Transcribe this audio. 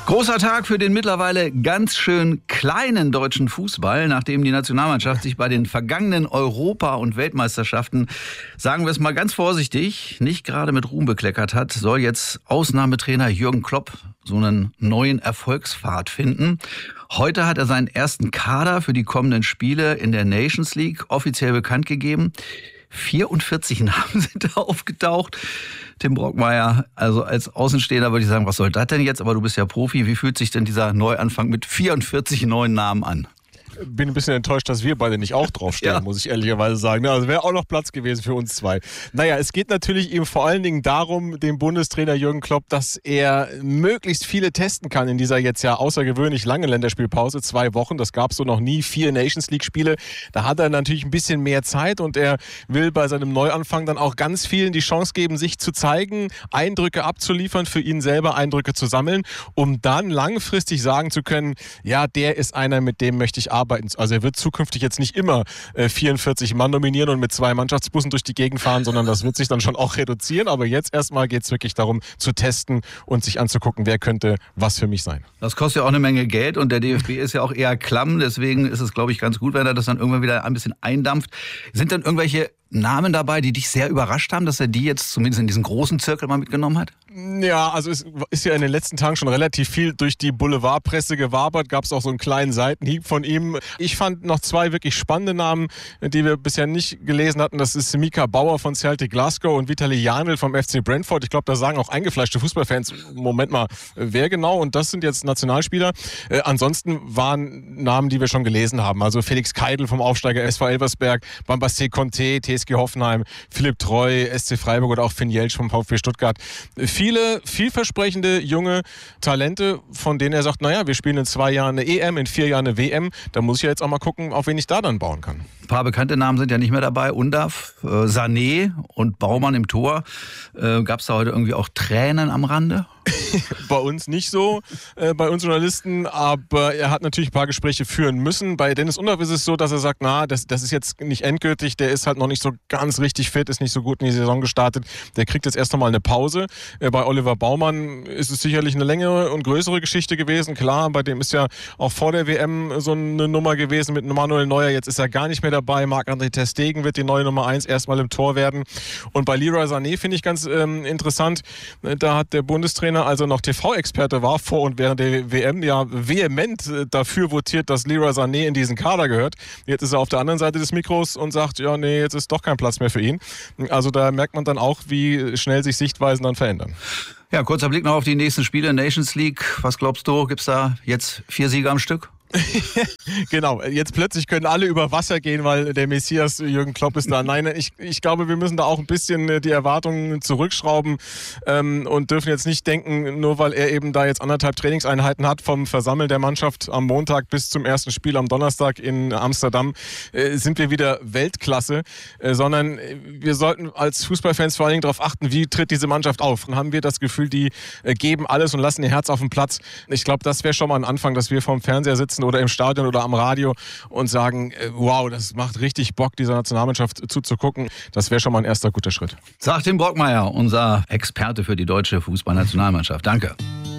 Großer Tag für den mittlerweile ganz schön kleinen deutschen Fußball, nachdem die Nationalmannschaft sich bei den vergangenen Europa- und Weltmeisterschaften, sagen wir es mal ganz vorsichtig, nicht gerade mit Ruhm bekleckert hat, soll jetzt Ausnahmetrainer Jürgen Klopp so einen neuen Erfolgspfad finden. Heute hat er seinen ersten Kader für die kommenden Spiele in der Nations League offiziell bekannt gegeben. 44 Namen sind da aufgetaucht. Tim Brockmeier, also als Außenstehender würde ich sagen, was soll das denn jetzt? Aber du bist ja Profi. Wie fühlt sich denn dieser Neuanfang mit 44 neuen Namen an? Bin ein bisschen enttäuscht, dass wir beide nicht auch draufstehen, muss ich ehrlicherweise sagen. Also wäre auch noch Platz gewesen für uns zwei. Naja, es geht natürlich eben vor allen Dingen darum, dem Bundestrainer Jürgen Klopp, dass er möglichst viele testen kann in dieser jetzt ja außergewöhnlich langen Länderspielpause. 2 Wochen, das gab es so noch nie. 4 Nations League Spiele. Da hat er natürlich ein bisschen mehr Zeit und er will bei seinem Neuanfang dann auch ganz vielen die Chance geben, sich zu zeigen, Eindrücke abzuliefern, für ihn selber Eindrücke zu sammeln, um dann langfristig sagen zu können, ja, der ist einer, mit dem möchte ich arbeiten. Also er wird zukünftig jetzt nicht immer 44 Mann nominieren und mit 2 Mannschaftsbussen durch die Gegend fahren, sondern das wird sich dann schon auch reduzieren. Aber jetzt erstmal geht es wirklich darum, zu testen und sich anzugucken, wer könnte was für mich sein. Das kostet ja auch eine Menge Geld und der DFB ist ja auch eher klamm. Deswegen ist es, glaube ich, ganz gut, wenn er das dann irgendwann wieder ein bisschen eindampft. Sind dann irgendwelche Namen dabei, die dich sehr überrascht haben, dass er die jetzt zumindest in diesen großen Zirkel mal mitgenommen hat? Ja, also es ist ja in den letzten Tagen schon relativ viel durch die Boulevardpresse gewabert. Gab es auch so einen kleinen Seitenhieb von ihm. Ich fand noch 2 wirklich spannende Namen, die wir bisher nicht gelesen hatten. Das ist Mika Bauer von Celtic Glasgow und Vitali Janel vom FC Brentford. Ich glaube, da sagen auch eingefleischte Fußballfans, Moment mal, wer genau? Und das sind jetzt Nationalspieler. Ansonsten waren Namen, die wir schon gelesen haben. Also Felix Keidl vom Aufsteiger SV Elversberg, Bambassé Conté, TSG Hoffenheim, Philipp Treu, SC Freiburg oder auch Finn Jeltsch vom VfB Stuttgart. Viele vielversprechende junge Talente, von denen er sagt, naja, wir spielen in 2 Jahren eine EM, in 4 Jahren eine WM. Da muss ich ja jetzt auch mal gucken, auf wen ich da dann bauen kann. Ein paar bekannte Namen sind ja nicht mehr dabei. Undav, Sané und Baumann im Tor. Gab es da heute irgendwie auch Tränen am Rande? Bei uns nicht so, bei uns Journalisten, aber er hat natürlich ein paar Gespräche führen müssen. Bei Dennis Undav ist es so, dass er sagt, das ist jetzt nicht endgültig, der ist halt noch nicht so ganz richtig fit, ist nicht so gut in die Saison gestartet, der kriegt jetzt erst noch mal eine Pause. Bei Oliver Baumann ist es sicherlich eine längere und größere Geschichte gewesen, klar, bei dem ist ja auch vor der WM so eine Nummer gewesen mit Manuel Neuer, jetzt ist er gar nicht mehr dabei, Marc-André ter Stegen wird die neue Nummer 1 erstmal im Tor werden und bei Leroy Sané finde ich ganz interessant, da hat der Bundestrainer, als er noch TV-Experte war, vor und während der WM, ja vehement dafür votiert, dass Leroy Sané in diesen Kader gehört. Jetzt ist er auf der anderen Seite des Mikros und sagt, ja, nee, jetzt ist doch kein Platz mehr für ihn. Also da merkt man dann auch, wie schnell sich Sichtweisen dann verändern. Ja, kurzer Blick noch auf die nächsten Spiele, Nations League. Was glaubst du, gibt's da jetzt 4 Sieger am Stück? Genau, jetzt plötzlich können alle über Wasser gehen, weil der Messias Jürgen Klopp ist da. Nein, ich glaube, wir müssen da auch ein bisschen die Erwartungen zurückschrauben und dürfen jetzt nicht denken, nur weil er eben da jetzt 1,5 Trainingseinheiten hat vom Versammeln der Mannschaft am Montag bis zum ersten Spiel am Donnerstag in Amsterdam, sind wir wieder Weltklasse, sondern wir sollten als Fußballfans vor allen Dingen darauf achten, wie tritt diese Mannschaft auf. Dann haben wir das Gefühl, die geben alles und lassen ihr Herz auf den Platz. Ich glaube, das wäre schon mal ein Anfang, dass wir vorm Fernseher sitzen oder im Stadion oder am Radio und sagen, wow, das macht richtig Bock, dieser Nationalmannschaft zuzugucken. Das wäre schon mal ein erster guter Schritt. Sagt Tim Brockmeier, unser Experte für die deutsche Fußballnationalmannschaft. Danke.